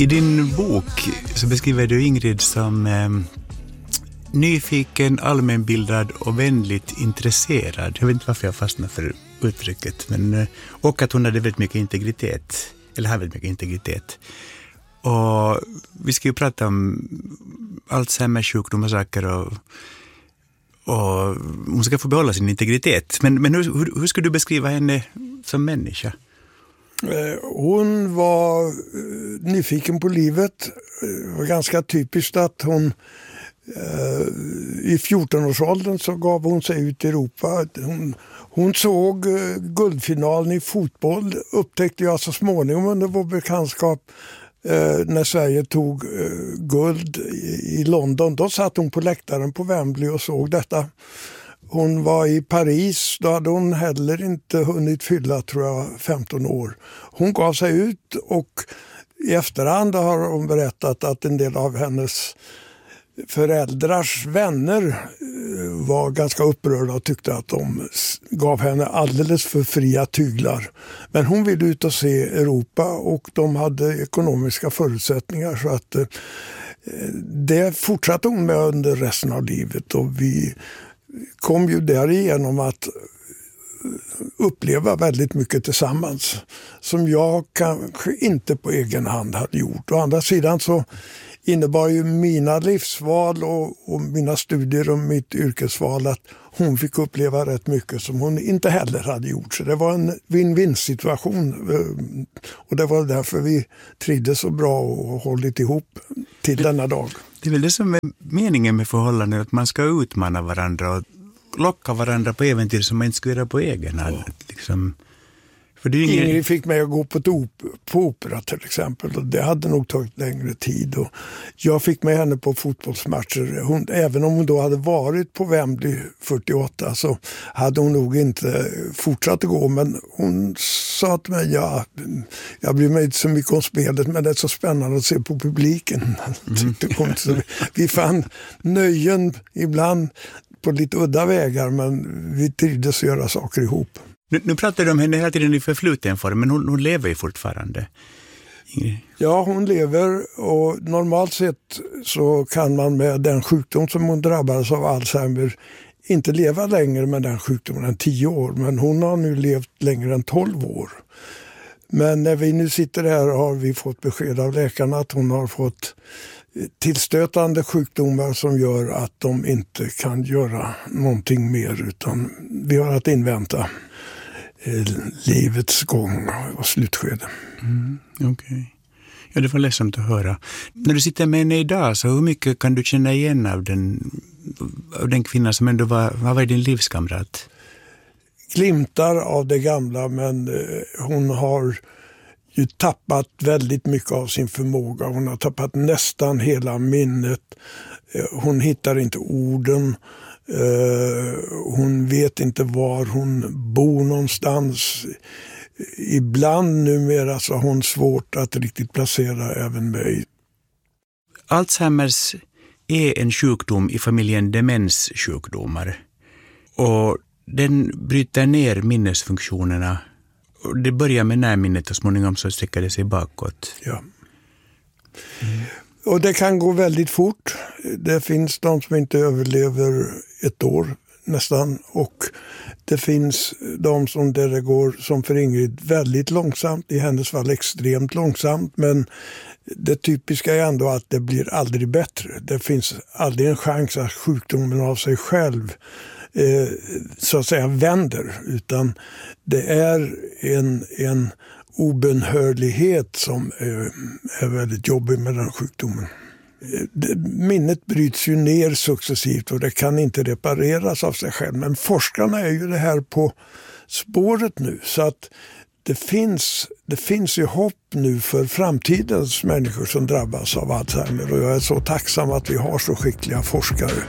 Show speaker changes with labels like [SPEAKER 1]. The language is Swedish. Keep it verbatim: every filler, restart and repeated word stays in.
[SPEAKER 1] I din bok så beskriver du Ingrid som eh, nyfiken, allmänbildad och vänligt intresserad. Jag vet inte varför jag fastnar för uttrycket, men eh, och att hon hade väldigt mycket integritet, eller har väldigt mycket integritet. Och vi ska ju prata om Alzheimers sjukdom och saker, och, och hon ska få behålla sin integritet. Men, men hur, hur, hur ska du beskriva henne som människa?
[SPEAKER 2] Hon var nyfiken på livet. Det var ganska typiskt att hon i fjorton-årsåldern så gav hon sig ut i Europa. Hon, hon såg guldfinalen i fotboll, upptäckte jag så småningom under vår bekantskap när Sverige tog guld i London. Då satt hon på läktaren på Wembley och såg detta. Hon var i Paris, då hade hon heller inte hunnit fylla, tror jag, femton år. Hon gav sig ut, och i efterhand har hon berättat att en del av hennes föräldrars vänner var ganska upprörda och tyckte att de gav henne alldeles för fria tyglar. Men hon ville ut och se Europa, och de hade ekonomiska förutsättningar, så att det fortsatte hon med under resten av livet, och vi kom ju därigenom att uppleva väldigt mycket tillsammans som jag kanske inte på egen hand hade gjort. Å andra sidan så innebar ju mina livsval och, och mina studier och mitt yrkesval att hon fick uppleva rätt mycket som hon inte heller hade gjort. Så det var en win-win situation, och det var därför vi trivdes så bra och hållit ihop till denna dag.
[SPEAKER 1] Det är väl det som är meningen med förhållanden, att man ska utmana varandra och locka varandra på äventyr som man inte skulle göra på egen hand. Ja. Liksom. För det är ingen...
[SPEAKER 2] Ingrid fick mig att gå på, op- på opera till exempel, och det hade nog tagit längre tid. Och jag fick med henne på fotbollsmatcher. Hon, även om hon då hade varit på Wembley fyrtioåtta så hade hon nog inte fortsatt att gå. Men hon sa till mig, ja, jag bryr mig inte så mycket om spelet, men det är så spännande att se på publiken. Mm. Så vi, vi fann nöjen ibland på lite udda vägar, men vi trivdes att göra saker ihop.
[SPEAKER 1] Nu, nu pratar du om henne hela tiden i förfluten form, men hon, hon lever ju fortfarande. Ingrid.
[SPEAKER 2] Ja, hon lever, och normalt sett så kan man med den sjukdom som hon drabbades av, Alzheimer, inte leva längre med den sjukdomen än tio år. Men hon har nu levt längre än tolv år. Men när vi nu sitter här har vi fått besked av läkarna att hon har fått tillstötande sjukdomar som gör att de inte kan göra någonting mer, utan vi har att invänta eh, livets gång och slutskede.
[SPEAKER 1] Mm, Okej. Okay. Ja, det var ledsamt att höra. När du sitter med henne idag, så hur mycket kan du känna igen av den, av den kvinna som ändå var, vad var din livskamrat?
[SPEAKER 2] Glimtar av det gamla, men eh, hon har ju tappat väldigt mycket av sin förmåga. Hon har tappat nästan hela minnet. Hon hittar inte orden. Hon vet inte var hon bor någonstans. Ibland numera så har hon svårt att riktigt placera även mig.
[SPEAKER 1] Alzheimers är en sjukdom i familjen demenssjukdomar. Och den bryter ner minnesfunktionerna. Det börjar med närminnet och småningom så sträcker det sig bakåt.
[SPEAKER 2] Ja. Mm. Och det kan gå väldigt fort. Det finns de som inte överlever ett år nästan. Och det finns de som där det går, som för Ingrid, väldigt långsamt. I hennes fall extremt långsamt. Men det typiska är ändå att det blir aldrig bättre. Det finns aldrig en chans att sjukdomen av sig själv Eh, så att säga vänder, utan det är en, en obönhörlighet som är, är väldigt jobbig med den sjukdomen. Eh, det, minnet bryts ju ner successivt och det kan inte repareras av sig själv, men forskarna är ju det här på spåret nu, så att det finns, det finns ju hopp nu för framtidens människor som drabbas av Alzheimer, och jag är så tacksam att vi har så skickliga forskare